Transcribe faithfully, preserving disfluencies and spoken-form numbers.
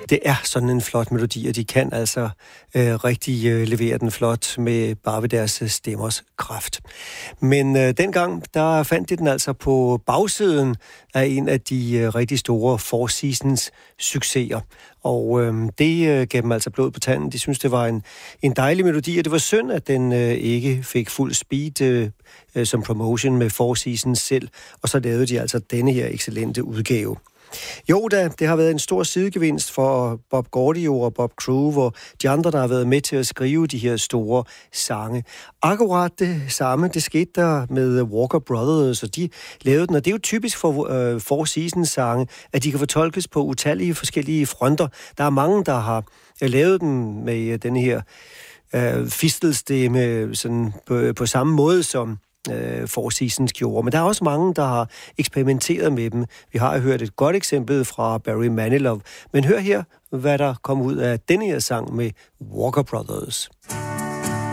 Det er sådan en flot melodi, og de kan altså øh, rigtig øh, levere den flot med bare ved deres stemmers kraft. Men øh, dengang, der fandt de den altså på bagsiden af en af de øh, rigtig store Four Seasons succeser. Og øh, det øh, gav dem altså blod på tanden. De synes, det var en, en dejlig melodi, og det var synd, at den øh, ikke fik fuld speed øh, øh, som promotion med Four Seasons selv. Og så lavede de altså denne her excellente udgave. Jo da, det har været en stor sidegevinst for Bob Gaudio og Bob Crew, og de andre, der har været med til at skrive de her store sange. Akkurat det samme, det skete der med Walker Brothers, og de lavede den, og det er jo typisk for øh, Four Seasons sange, at de kan fortolkes på utallige forskellige fronter. Der er mange, der har lavet den med øh, den her øh, fistelstemme sådan på, på samme måde som Four Seasons gjorde. Men der er også mange, der har eksperimenteret med dem. Vi har hørt et godt eksempel fra Barry Manilow. Men hør her, hvad der kom ud af denne her sang med Walker Brothers.